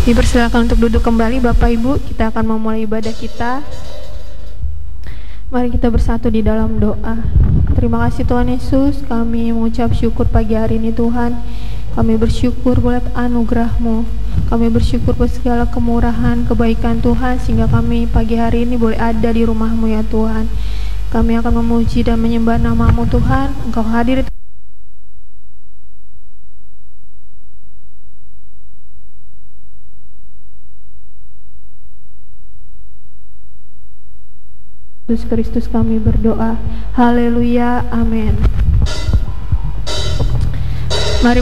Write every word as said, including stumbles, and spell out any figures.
Dipersilakan untuk duduk kembali Bapak Ibu, kita akan memulai ibadah kita. Mari kita bersatu di dalam doa. Terima kasih Tuhan Yesus, kami mengucap syukur pagi hari ini Tuhan. Kami bersyukur buat anugerah-Mu. Kami bersyukur buat segala kemurahan, kebaikan Tuhan, sehingga kami pagi hari ini boleh ada di rumah-Mu ya Tuhan. Kami akan memuji dan menyembah nama-Mu Tuhan. Engkau hadir Yesus Kristus kami berdoa. Haleluya, amin.